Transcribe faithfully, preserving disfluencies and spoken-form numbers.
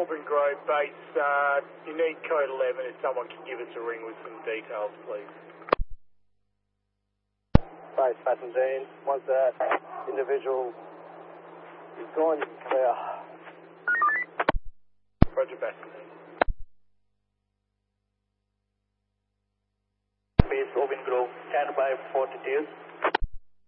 Auburn Grove base. Uh, you need code eleven if someone can give us a ring with some details, please. Base Pasadena, once that individual is gone, you can clear. Roger, Pasadena. Base Auburn Grove, stand by for details.